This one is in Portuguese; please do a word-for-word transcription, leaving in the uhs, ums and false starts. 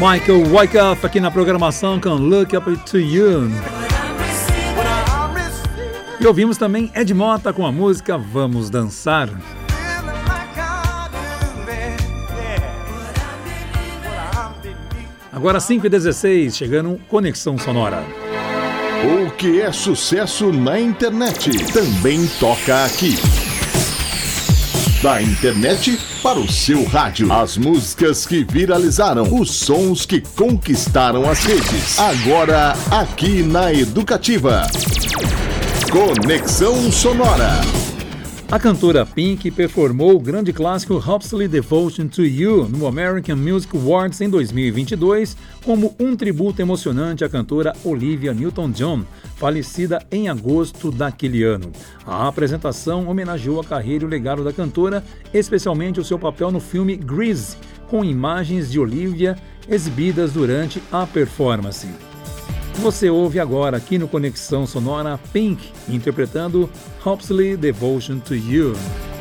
Michael Wyckoff aqui na programação com Look Up To You. E ouvimos também Ed Mota com a música Vamos Dançar. Agora cinco e dezesseis, chegando Conexão Sonora. O que é sucesso na internet também toca aqui. Da internet para o seu rádio. As músicas que viralizaram, os sons que conquistaram as redes. Agora aqui na Educativa. Conexão Sonora. A cantora Pink performou o grande clássico Hopsley Devotion to You no American Music Awards em dois mil e vinte e dois como um tributo emocionante à cantora Olivia Newton-John, falecida em agosto daquele ano. A apresentação homenageou a carreira e o legado da cantora, especialmente o seu papel no filme Grease, com imagens de Olivia exibidas durante a performance. Você ouve agora aqui no Conexão Sonora Pink, interpretando Hopsley Devotion to You.